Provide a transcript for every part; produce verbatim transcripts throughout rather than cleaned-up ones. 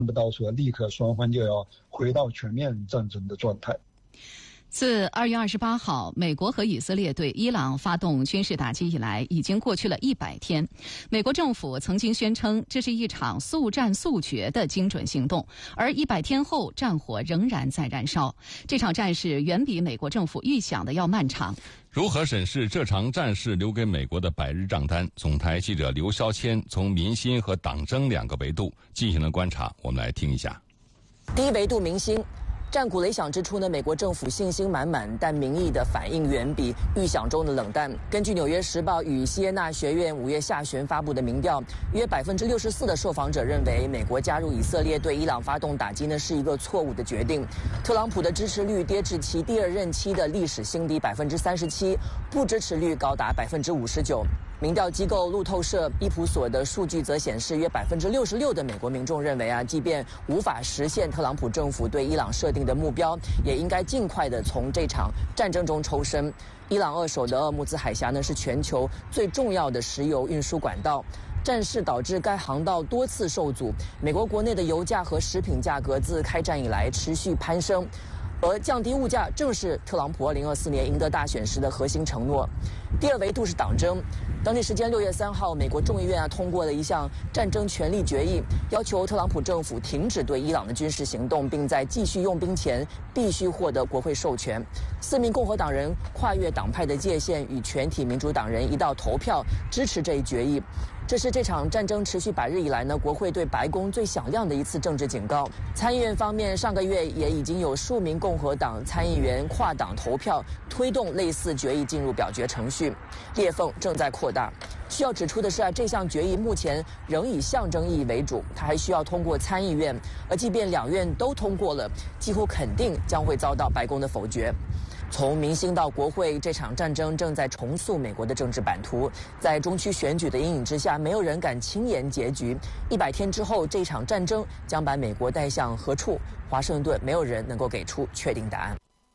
不到说立刻双方就要回到全面战争的状态。 自二月二十八号，美国和以色列对伊朗发动军事打击以来，已经过去了一百天。美国政府曾经宣称这是一场速战速决的精准行动，而一百天后，战火仍然在燃烧。这场战事远比美国政府预想的要漫长。 如何审视这场战事留给美国的百日账单？总台记者刘霄谦从民心和党争两个维度进行了观察，我们来听一下。 第一维度，民心。战鼓擂响之初呢，美国政府信心满满，但民意的反应远比预想中的冷淡。根据《纽约时报》与西耶纳学院五月下旬发布的民调，约百分之六十四的受访者认为，美国加入以色列对伊朗发动打击呢是一个错误的决定。特朗普的支持率跌至其第二任期的历史新低百分之三十七，不支持率高达百分之五十九。民调机构路透社伊普索的数据则显示，约百分之六十六的美国民众认为啊，即便无法实现特朗普政府对伊朗设定的目标，也应该尽快的从这场战争中抽身。伊朗扼守的鄂木兹海峡呢，是全球最重要的石油运输管道。战事导致该航道多次受阻，美国国内的油价和食品价格自开战以来持续攀升。而降低物价正是特朗普二零二四年赢得大选时的核心承诺。第二维度是党争。当地时间六月三号，美国众议院啊通过了一项战争权利决议，要求特朗普政府停止对伊朗的军事行动，并在继续用兵前必须获得国会授权。四名共和党人跨越党派的界限，与全体民主党人一道投票支持这一决议。这是这场战争持续百日以来呢，国会对白宫最响亮的一次政治警告。参议院方面，上个月也已经有数名共和党参议员跨党投票，推动类似决议进入表决程序，裂缝正在扩大。需要指出的是啊，这项决议目前仍以象征意义为主，它还需要通过参议院，而即便两院都通过了，几乎肯定将会遭到白宫的否决。从民心到国会，这场战争正在重塑美国的政治版图。在中区选举的阴影之下，没有人敢轻言结局。一百天之后，这场战争将把美国带向何处？华盛顿没有人能够给出确定答案。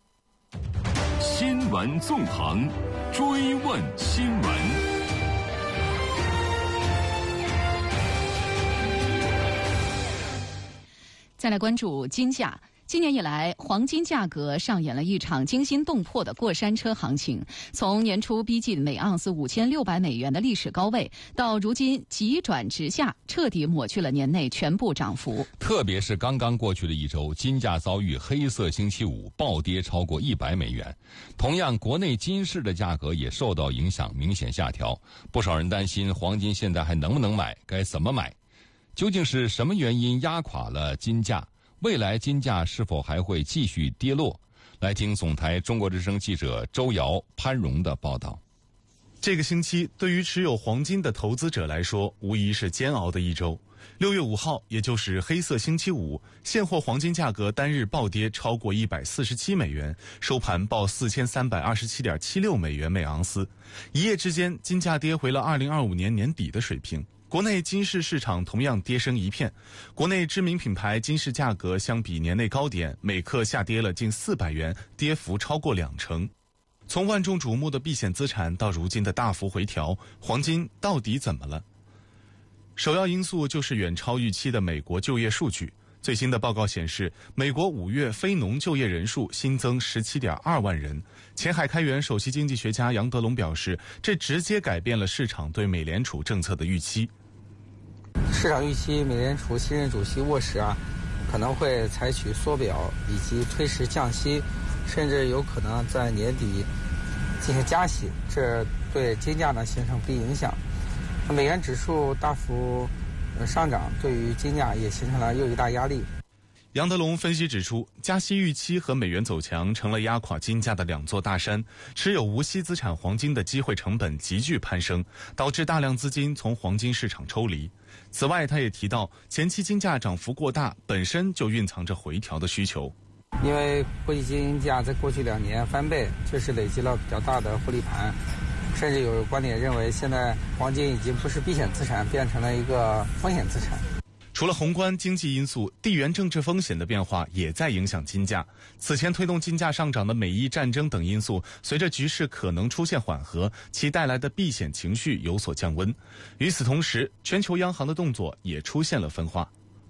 新闻纵横，追问新闻。 再来关注金价。今年以来，黄金价格上演了一场惊心动魄的过山车行情。从年初逼近每盎司五千六百美元的历史高位，到如今急转直下，彻底抹去了年内全部涨幅。 特别是刚刚过去的一周，金价遭遇黑色星期五，暴跌超过一百美元。同样，国内金市的价格也受到影响，明显下调。不少人担心黄金现在还能不能买，该怎么买？究竟是什么原因压垮了金价？未来金价是否还会继续跌落？来听总台中国之声记者周瑶、潘荣的报道。 这个星期对于持有黄金的投资者来说，无疑是煎熬的一周。六月五号，也就是黑色星期五，现货黄金价格单日暴跌超过一百四十七美元，收盘报四千三百二十七点七六美元每盎司。一夜之间，金价跌回了二零二五年年底的水平。国内金市市场同样跌声一片，国内知名品牌金市价格相比年内高点，每克下跌了近四百元，跌幅超过两成。从万众瞩目的避险资产到如今的大幅回调，黄金到底怎么了？首要因素就是远超预期的美国就业数据。最新的报告显示，美国五月非农就业人数新增 十七点二万人。前海开源首席经济学家杨德龙表示，这直接改变了市场对美联储政策的预期。 市场预期美联储新任主席沃什啊，可能会采取缩表以及推迟降息，甚至有可能在年底进行加息，这对金价呢形成不利影响。美元指数大幅上涨，对于金价也形成了又一大压力。 杨德龙分析指出，加息预期和美元走强成了压垮金价的两座大山，持有无息资产黄金的机会成本急剧攀升，导致大量资金从黄金市场抽离。此外，他也提到，前期金价涨幅过大，本身就蕴藏着回调的需求。 因为国际金价在过去两年翻倍，确实累积了比较大的获利盘，甚至有观点认为，现在黄金已经不是避险资产，变成了一个风险资产。 除了宏观经济因素，地缘政治风险的变化也在影响金价。此前推动金价上涨的美伊战争等因素，随着局势可能出现缓和，其带来的避险情绪有所降温。与此同时，全球央行的动作也出现了分化。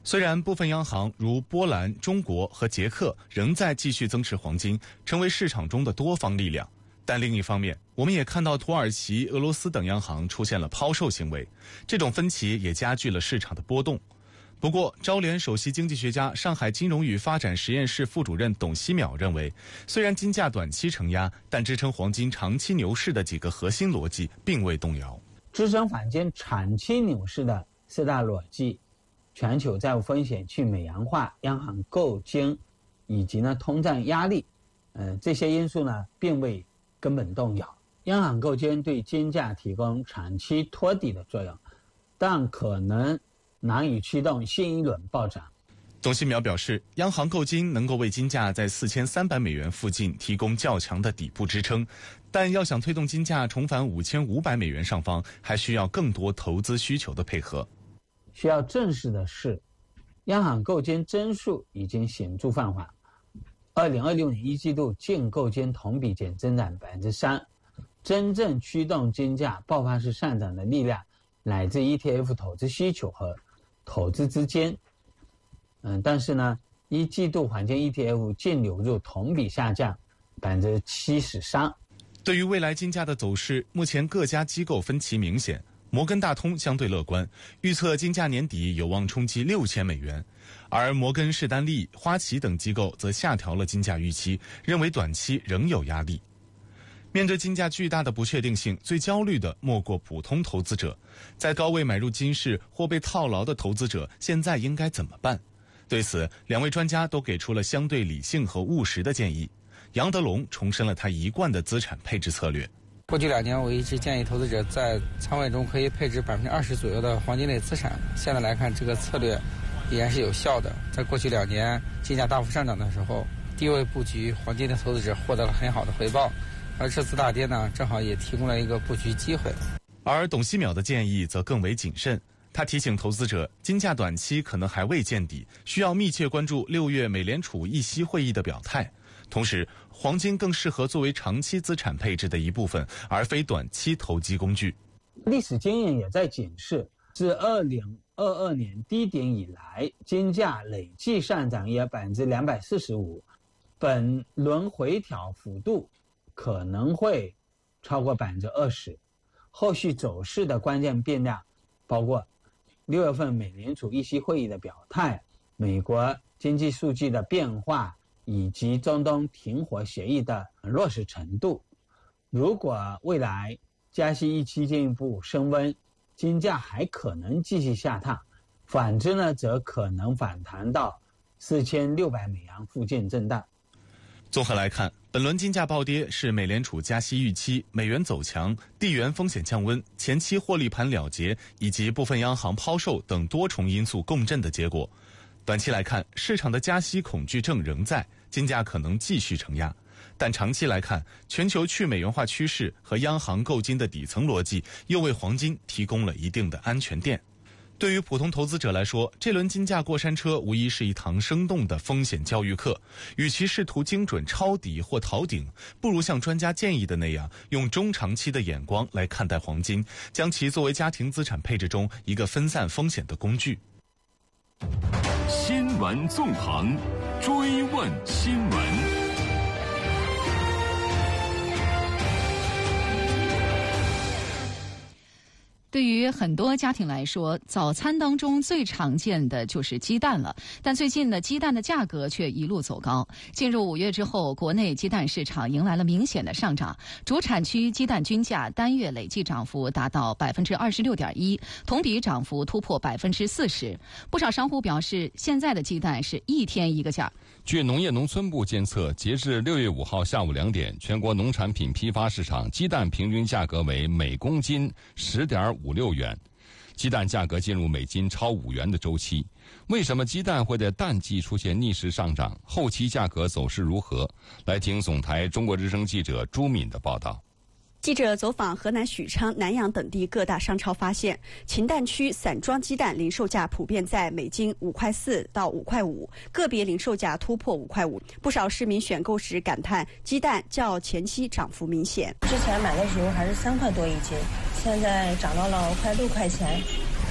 虽然部分央行如波兰、中国和捷克仍在继续增持黄金，成为市场中的多方力量，但另一方面，我们也看到土耳其、俄罗斯等央行出现了抛售行为，这种分歧也加剧了市场的波动。不过，招联首席经济学家、上海金融与发展实验室副主任董希淼认为，虽然金价短期承压，但支撑黄金长期牛市的几个核心逻辑并未动摇。 支撑黄金长期牛市的四大逻辑：全球债务风险去美元化、央行购金，以及呢通胀压力，呃，这些因素呢并未根本动摇。央行购金对金价提供长期托底的作用，但可能难以驱动新一轮暴涨。 董希淼表示，央行购金能够为金价在四千三百美元附近提供较强的底部支撑，但要想推动金价重返五千五百美元上方，还需要更多投资需求的配合。 需要正视的是，央行购金增速已经显著放缓。二零二六年一季度净购金同比减增长百分之三，真正驱动金价爆发式上涨的力量来自 E T F 投资需求和投资资金。嗯，但是呢，一季度黄金 E T F 净流入同比下降百分之七十三。 对于未来金价的走势，目前各家机构分歧明显。摩根大通相对乐观，预测金价年底有望冲击六千美元，而摩根士丹利、花旗等机构则下调了金价预期，认为短期仍有压力。面对金价巨大的不确定性，最焦虑的莫过普通投资者。在高位买入金饰或被套牢的投资者，现在应该怎么办？对此，两位专家都给出了相对理性和务实的建议。杨德龙重申了他一贯的资产配置策略。 过去两年，我一直建议投资者在仓位中可以配置百分之二十左右的黄金类资产。现在来看，这个策略依然是有效的。在过去两年金价大幅上涨的时候，低位布局黄金的投资者获得了很好的回报，而这次大跌呢，正好也提供了一个布局机会。 而董希淼的建议则更为谨慎。他提醒投资者，金价短期可能还未见底，需要密切关注六月美联储议息会议的表态。同时，黄金更适合作为长期资产配置的一部分，而非短期投机工具。 历史经验也在警示，自二零二二年低点以来，金价累计上涨约百分之两百四十五，本轮回调幅度可能会超过百分之二十。后续走势的关键变量包括六月份美联储议息会议的表态、美国经济数据的变化，以及中东停火协议的落实程度。如果未来加息预期进一步升温，金价还可能继续下探；反之呢，则可能反弹到四千六百美元附近震荡。 综合来看，本轮金价暴跌是美联储加息预期、美元走强、地缘风险降温、前期获利盘了结以及部分央行抛售等多重因素共振的结果。短期来看，市场的加息恐惧症仍在，金价可能继续承压。但长期来看，全球去美元化趋势和央行购金的底层逻辑又为黄金提供了一定的安全垫。对于普通投资者来说，这轮金价过山车无疑是一堂生动的风险教育课。与其试图精准抄底或逃顶，不如像专家建议的那样，用中长期的眼光来看待黄金，将其作为家庭资产配置中一个分散风险的工具。 新闻纵横，追问新闻。 对于很多家庭来说，早餐当中最常见的就是鸡蛋了。但最近呢，鸡蛋的价格却一路走高。进入五月之后，国内鸡蛋市场迎来了明显的上涨，主产区鸡蛋均价单月累计涨幅达到百分之二十六点一，同比涨幅突破百分之四十。不少商户表示，现在的鸡蛋是一天一个价。 据农业农村部监测，截至六月五号下午两点，全国农产品批发市场鸡蛋平均价格为每公斤十点五六元，鸡蛋价格进入每斤超五元的周期。为什么鸡蛋会在淡季出现逆势上涨？后期价格走势如何？来听总台中国之声记者朱敏的报道。 记者走访河南许昌、南阳等地各大商超发现，秦蛋区散装鸡蛋零售价普遍在每斤五块四到五块五，个别零售价突破五块五。不少市民选购时感叹，鸡蛋较前期涨幅明显。 之前买的时候还是三块多一斤，现在涨到了快六块钱，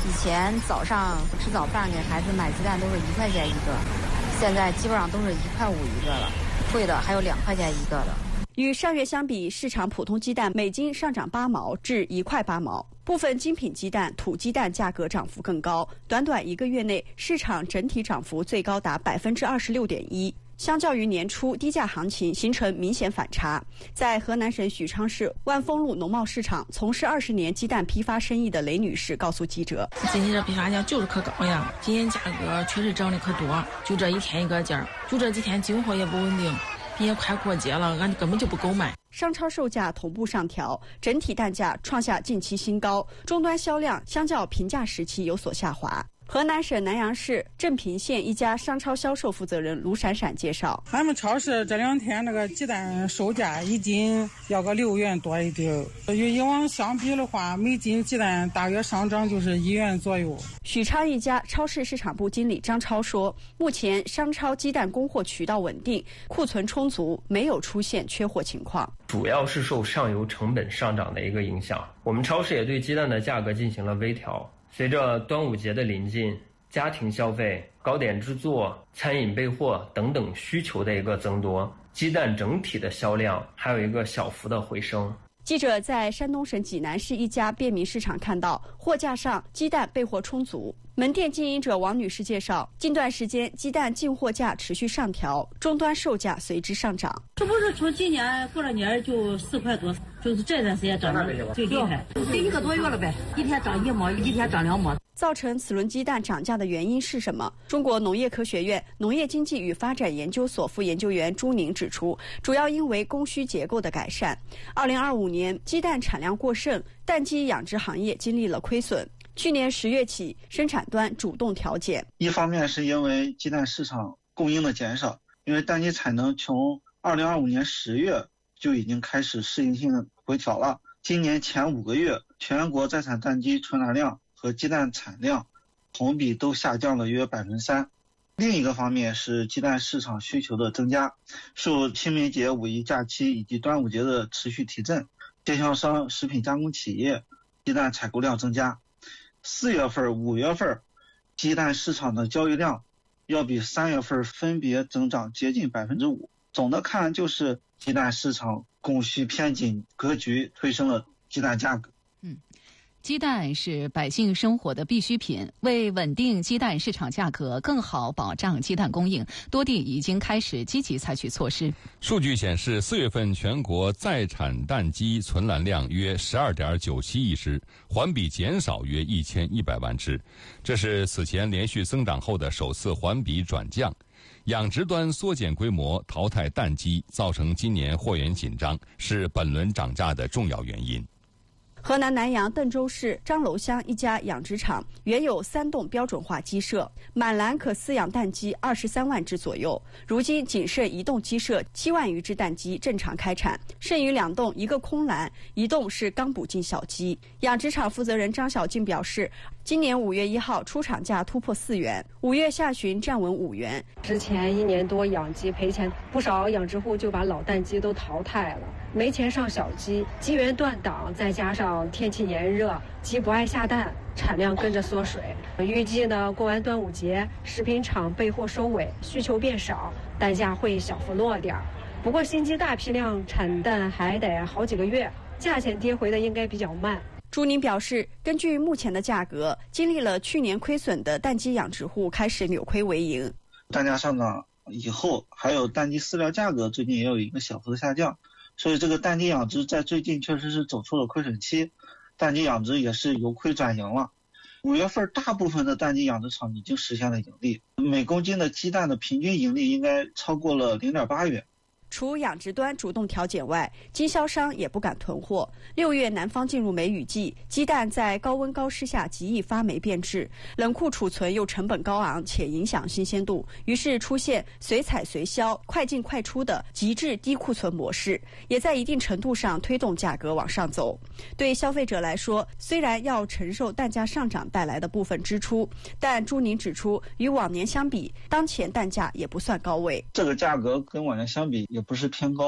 以前早上吃早饭给孩子买鸡蛋都是一块钱一个，现在基本上都是一块五一个了，贵的还有两块钱一个的。 与上月相比，市场普通鸡蛋每斤上涨八毛至一块八毛，部分精品鸡蛋、土鸡蛋价格涨幅更高。短短一个月内，市场整体涨幅最高达百分之二十六点一。相较于年初低价行情形成明显反差。在河南省许昌市万丰路农贸市场从事二十年鸡蛋批发生意的雷女士告诉记者：“ 今年这批发价就是可高呀，今年价格确实涨得可多，就这一天一个价，就这几天进货也不稳定，并且快过节了，俺根本就不够卖。” 商超售价同步上调，整体蛋价创下近期新高，终端销量相较平价时期有所下滑。河南省南阳市镇平县一家商超销售负责人卢闪闪介绍：“ 俺们超市这两天那个鸡蛋售价一斤要个六元多一点，与以往相比的话，每斤鸡蛋大约上涨就是一元左右。” 许昌一家超市市场部经理张超说：“目前商超鸡蛋供货渠道稳定，库存充足，没有出现缺货情况。 主要是受上游成本上涨的一个影响，我们超市也对鸡蛋的价格进行了微调。随着端午节的临近，家庭消费、糕点制作、餐饮备货等等需求的一个增多，鸡蛋整体的销量还有一个小幅的回升。” 记者在山东省济南市一家便民市场看到，货架上鸡蛋备货充足。门店经营者王女士介绍，近段时间鸡蛋进货价持续上调，终端售价随之上涨。 这不是从今年过了年就四块多，就是这段时间涨得最厉害，这一个多月了呗，一天涨一毛，一天涨两毛。 造成此轮鸡蛋涨价的原因是什么？中国农业科学院农业经济与发展研究所副研究员朱宁指出，主要因为供需结构的改善。二零二五年鸡蛋产量过剩，蛋鸡养殖行业经历了亏损。去年十月起，生产端主动调减。 一方面是因为鸡蛋市场供应的减少，因为蛋鸡产能从二零二五年十月就已经开始适应性的回调了。今年前五个月，全国在产蛋鸡存栏量和鸡蛋产量同比都下降了约百分之三。另一个方面是鸡蛋市场需求的增加，受清明节、五一假期以及端午节的持续提振，经销商、食品加工企业鸡蛋采购量增加。四月份、五月份鸡蛋市场的交易量要比三月份分别增长接近百分之五。总的看，就是鸡蛋市场供需偏紧格局推升了鸡蛋价格。 嗯。鸡蛋是百姓生活的必需品，为稳定鸡蛋市场价格，更好保障鸡蛋供应，多地已经开始积极采取措施。 数据显示，四月份全国在产蛋鸡存栏量约十二点九七亿只，环比减少约一千一百万只，这是此前连续增长后的首次环比转降。养殖端缩减规模，淘汰蛋鸡，造成今年货源紧张，是本轮涨价的重要原因。 河南南阳邓州市张楼乡一家养殖场原有三栋标准化鸡舍，满栏可饲养蛋鸡二十三万只左右，如今仅剩一栋鸡舍七万余只蛋鸡正常开产，剩余两栋一个空栏，一栋是刚补进小鸡。养殖场负责人张小静表示，今年五月一号出厂价突破四元，五月下旬站稳五元。 之前一年多养鸡赔钱，不少养殖户就把老蛋鸡都淘汰了，没钱上小鸡，鸡源断档，再加上天气炎热，鸡不爱下蛋，产量跟着缩水。预计呢，过完端午节，食品厂备货收尾，需求变少，蛋价会小幅落点。不过新鸡大批量产蛋还得好几个月，价钱跌回的应该比较慢。 朱宁表示，根据目前的价格，经历了去年亏损的蛋鸡养殖户开始扭亏为盈。 蛋价上涨以后，还有蛋鸡饲料价格最近也有一个小幅的下降，所以这个蛋鸡养殖在最近确实是走出了亏损期，蛋鸡养殖也是由亏转盈了。五月份大部分的蛋鸡养殖场已经实现了盈利，每公斤的鸡蛋的平均盈利应该超过了 零点八元。 除养殖端主动调减外，经销商也不敢囤货。六月南方进入梅雨季，鸡蛋在高温高湿下极易发霉变质，冷库储存又成本高昂且影响新鲜度，于是出现随采随销、快进快出的极致低库存模式，也在一定程度上推动价格往上走。对消费者来说，虽然要承受蛋价上涨带来的部分支出，但朱宁指出，与往年相比，当前蛋价也不算高位。 这个价格跟往年相比也不是偏高的，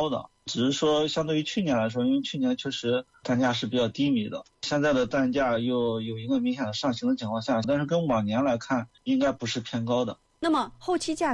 只是说相对于去年来说，因为去年确实蛋价是比较低迷的，现在的蛋价又有一个明显的上行的情况下，但是跟往年来看，应该不是偏高的。 那么后期价